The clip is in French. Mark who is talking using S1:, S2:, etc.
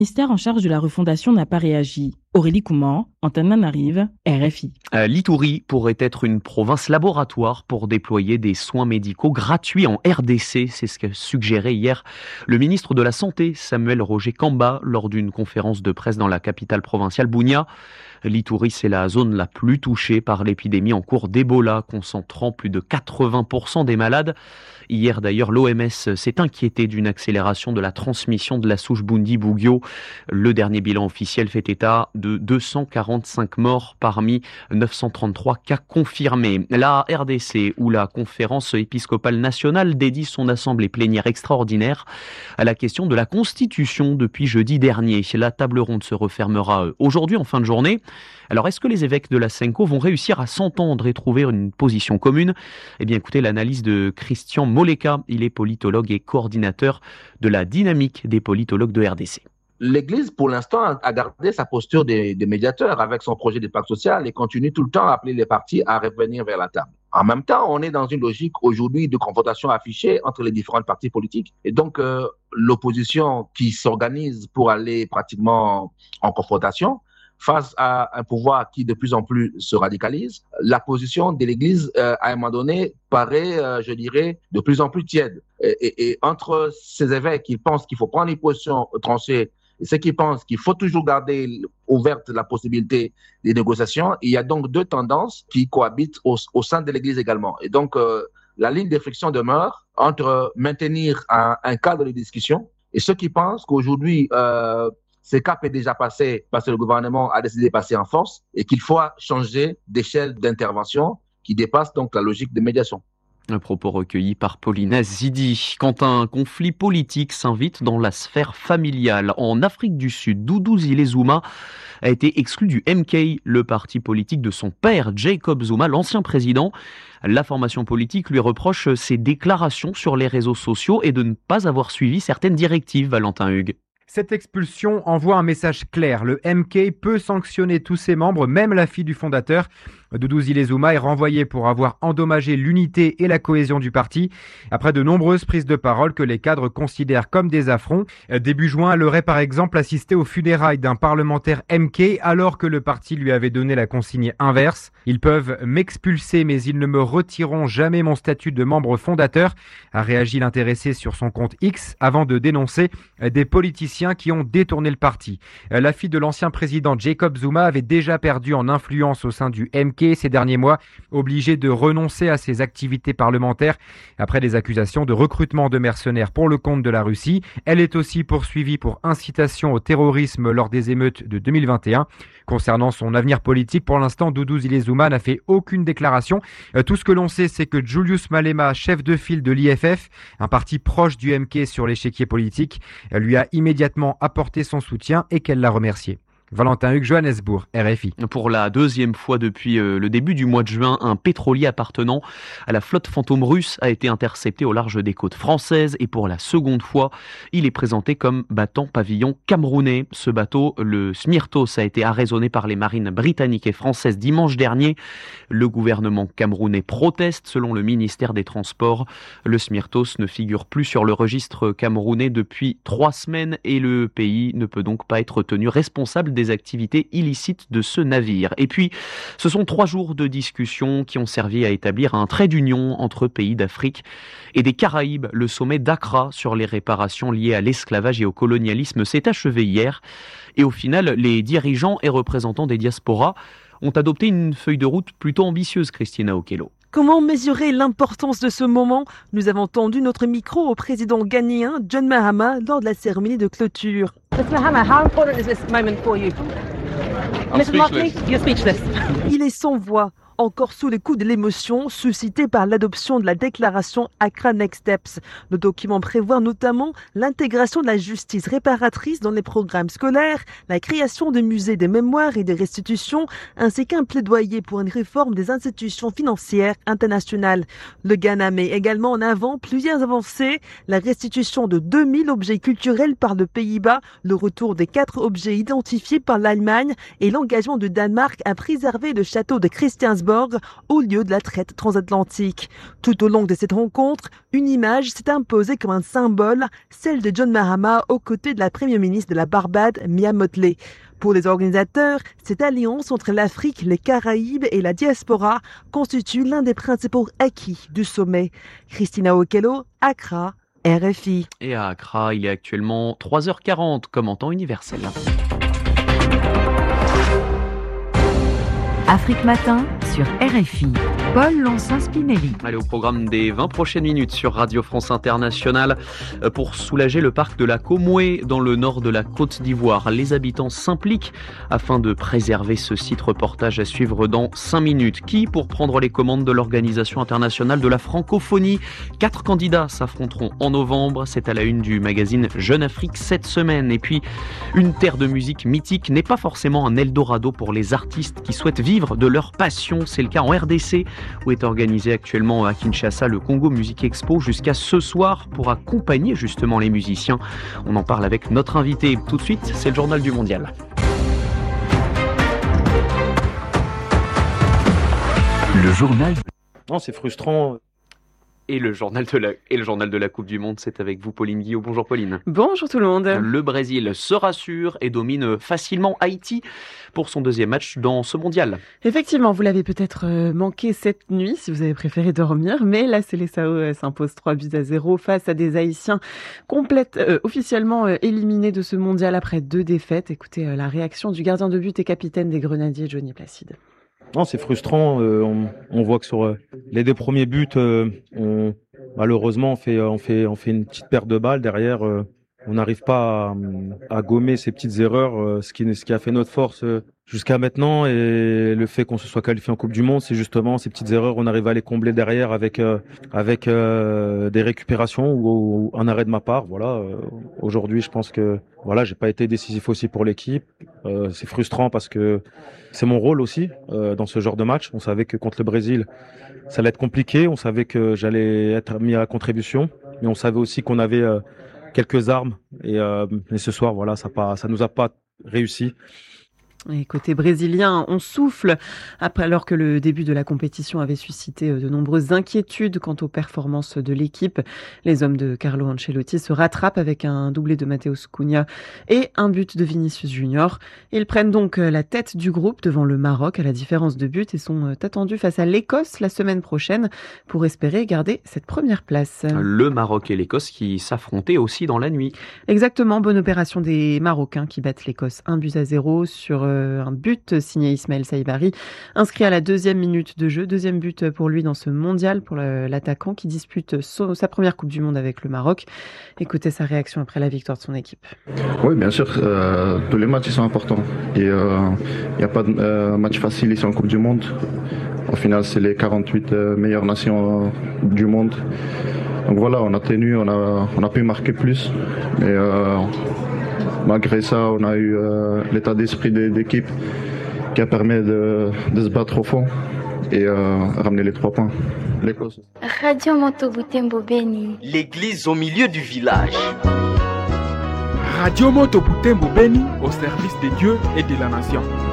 S1: Le ministère en charge de la refondation n'a pas réagi. Aurélie Couman, Antananarive, RFI.
S2: L'Itourie pourrait être une province laboratoire pour déployer des soins médicaux gratuits en RDC. C'est ce qu'a suggéré hier le ministre de la Santé, Samuel Roger Kamba, lors d'une conférence de presse dans la capitale provinciale Bunia. L'Itourie, c'est la zone la plus touchée par l'épidémie en cours d'Ebola, concentrant plus de 80% des malades. Hier d'ailleurs, l'OMS s'est inquiétée d'une accélération de la transmission de la souche Bundibugyo. Le dernier bilan officiel fait état de 245 morts parmi 933 cas confirmés. La RDC, où la conférence épiscopale nationale dédie son assemblée plénière extraordinaire à la question de la Constitution depuis jeudi dernier. La table ronde se refermera aujourd'hui en fin de journée. Alors, est-ce que les évêques de la Senko vont réussir à s'entendre et trouver une position commune ? Eh bien, écoutez l'analyse de Christian Moleka. Il est politologue et coordinateur de la dynamique des politologues de RDC.
S3: L'Église, pour l'instant, a gardé sa posture de médiateur avec son projet de pacte social et continue tout le temps à appeler les partis à revenir vers la table. En même temps, on est dans une logique aujourd'hui de confrontation affichée entre les différents partis politiques. Et donc, l'opposition qui s'organise pour aller pratiquement en confrontation face à un pouvoir qui de plus en plus se radicalise, la position de l'Église, à un moment donné, paraît, je dirais, de plus en plus tiède. Et entre ces évêques qui pensent qu'il faut prendre une position tranchée et ceux qui pensent qu'il faut toujours garder ouverte la possibilité des négociations, il y a donc deux tendances qui cohabitent au sein de l'Église également. Et donc, la ligne de friction demeure entre maintenir un cadre de discussion et ceux qui pensent qu'aujourd'hui, ce cap est déjà passé parce que le gouvernement a décidé de passer en force et qu'il faut changer d'échelle d'intervention qui dépasse donc la logique de médiation.
S2: Un propos recueilli par Paulina Zidi. Quand un conflit politique s'invite dans la sphère familiale, en Afrique du Sud, Doudou Zile Zuma a été exclu du MK, le parti politique de son père, Jacob Zuma, l'ancien président. La formation politique lui reproche ses déclarations sur les réseaux sociaux et de ne pas avoir suivi certaines directives, Valentin Hugues.
S4: Cette expulsion envoie un message clair. Le MK peut sanctionner tous ses membres, même la fille du fondateur. Doudou Zile Zuma est renvoyé pour avoir endommagé l'unité et la cohésion du parti, après de nombreuses prises de parole que les cadres considèrent comme des affronts. Début juin, elle aurait par exemple assisté aux funérailles d'un parlementaire MK alors que le parti lui avait donné la consigne inverse. Ils peuvent m'expulser mais ils ne me retireront jamais mon statut de membre fondateur, a réagi l'intéressé sur son compte X avant de dénoncer des politiciens qui ont détourné le parti. La fille de l'ancien président Jacob Zuma avait déjà perdu en influence au sein du MK ces derniers mois, obligé de renoncer à ses activités parlementaires après des accusations de recrutement de mercenaires pour le compte de la Russie. Elle est aussi poursuivie pour incitation au terrorisme lors des émeutes de 2021. Concernant son avenir politique, pour l'instant, Doudou Zile Zuma n'a fait aucune déclaration. Tout ce que l'on sait, c'est que Julius Malema, chef de file de l'IFF, un parti proche du MK sur l'échiquier politique, lui a immédiatement apporté son soutien et qu'elle l'a remercié. Valentin Hugues, Johannesburg, RFI.
S2: Pour la deuxième fois depuis le début du mois de juin, un pétrolier appartenant à la flotte fantôme russe a été intercepté au large des côtes françaises et pour la seconde fois, il est présenté comme battant pavillon camerounais. Ce bateau, le Smyrtos, a été arraisonné par les marines britanniques et françaises dimanche dernier. Le gouvernement camerounais proteste selon le ministère des Transports. Le Smyrtos ne figure plus sur le registre camerounais depuis 3 semaines et le pays ne peut donc pas être tenu responsable des activités illicites de ce navire. Et puis, ce sont 3 jours de discussion qui ont servi à établir un trait d'union entre pays d'Afrique et des Caraïbes. Le sommet d'Accra sur les réparations liées à l'esclavage et au colonialisme s'est achevé hier. Et au final, les dirigeants et représentants des diasporas ont adopté une feuille de route plutôt ambitieuse, Christina Okello.
S5: Comment mesurer l'importance de ce moment ? Nous avons tendu notre micro au président ghanéen John Mahama lors de la cérémonie de clôture.
S6: Mr. Mahama, how important is this moment for you? Mr. Mockley, you're speechless.
S5: Il est sans voix, encore sous les coups de l'émotion suscitée par l'adoption de la déclaration Accra Next Steps. Le document prévoit notamment l'intégration de la justice réparatrice dans les programmes scolaires, la création de musées des mémoires et des restitutions, ainsi qu'un plaidoyer pour une réforme des institutions financières internationales. Le Ghana met également en avant plusieurs avancées, la restitution de 2000 objets culturels par le Pays-Bas, le retour des 4 objets identifiés par l'Allemagne et l'engagement du Danemark à préserver le château de Christiansborg cyborg au lieu de la traite transatlantique. Tout au long de cette rencontre, une image s'est imposée comme un symbole, celle de John Mahama aux côtés de la première ministre de la Barbade, Mia Mottley. Pour les organisateurs, cette alliance entre l'Afrique, les Caraïbes et la diaspora constitue l'un des principaux acquis du sommet. Christina Okello, Accra, RFI.
S2: Et à Accra, il est actuellement 3h40 comme en temps universel.
S7: Afrique Matin sur RFI. Paul Lançon-Spinelli.
S2: Allez, au programme des 20 prochaines minutes sur Radio France Internationale. Pour soulager le parc de la Comoué dans le nord de la Côte d'Ivoire, les habitants s'impliquent afin de préserver ce site. Reportage à suivre dans 5 minutes. Qui pour prendre les commandes de l'Organisation internationale de la francophonie? 4 candidats s'affronteront en novembre. C'est à la une du magazine Jeune Afrique cette semaine. Et puis, une terre de musique mythique n'est pas forcément un Eldorado pour les artistes qui souhaitent vivre de leur passion. C'est le cas en RDC, où est organisé actuellement à Kinshasa le Congo Music Expo jusqu'à ce soir pour accompagner justement les musiciens. On en parle avec notre invité. Tout de suite, c'est le journal du mondial.
S8: Le journal. Non, c'est frustrant.
S2: Et le journal de la Coupe du Monde, c'est avec vous, Pauline Guillot. Bonjour Pauline.
S9: Bonjour tout le monde.
S2: Le Brésil se rassure et domine facilement Haïti pour son deuxième match dans ce mondial.
S9: Effectivement, vous l'avez peut-être manqué cette nuit si vous avez préféré dormir, mais la Seleção s'impose 3-0 face à des Haïtiens officiellement éliminés de ce mondial après 2 défaites. Écoutez la réaction du gardien de but et capitaine des Grenadiers, Johnny Placide.
S8: Non, c'est frustrant. On voit que sur les 2 premiers buts, malheureusement, on fait une petite perte de balles derrière. On n'arrive pas à gommer ces petites erreurs, ce qui a fait notre force jusqu'à maintenant, et le fait qu'on se soit qualifié en Coupe du Monde, c'est justement ces petites erreurs. On arrive à les combler derrière avec des récupérations ou un arrêt de ma part. Voilà. Aujourd'hui, je pense que j'ai pas été décisif aussi pour l'équipe. C'est frustrant parce que c'est mon rôle aussi dans ce genre de match. On savait que contre le Brésil, ça allait être compliqué. On savait que j'allais être mis à contribution, mais on savait aussi qu'on avait quelques armes. Et ce soir, ça nous a pas réussi.
S9: Et côté brésilien, on souffle alors que le début de la compétition avait suscité de nombreuses inquiétudes quant aux performances de l'équipe. Les hommes de Carlo Ancelotti se rattrapent avec un doublé de Matheus Cunha et un but de Vinicius Junior. Ils prennent donc la tête du groupe devant le Maroc à la différence de but et sont attendus face à l'Écosse la semaine prochaine pour espérer garder cette première place.
S2: Le Maroc et l'Écosse qui s'affrontaient aussi dans la nuit.
S9: Exactement, bonne opération des Marocains qui battent l'Écosse 1-0 sur un but signé Ismaël Saïbari, inscrit à la 2e minute de jeu. 2e but pour lui dans ce mondial, pour l'attaquant qui dispute sa première Coupe du Monde avec le Maroc. Écoutez sa réaction après la victoire de son équipe.
S10: Oui, bien sûr, tous les matchs ils sont importants. Et il n'y a pas de match facile ici en Coupe du Monde. Au final, c'est les 48 meilleures nations du monde. Donc voilà, on a tenu, on a pu marquer plus. Mais malgré ça, on a eu l'état d'esprit d'équipe qui a permis de se battre au fond et ramener les 3 points. L'Écosse.
S11: Radio Moto Butembo Beni.
S12: L'église au milieu du village.
S13: Radio Moto Butembo Beni au service de Dieu et de la nation.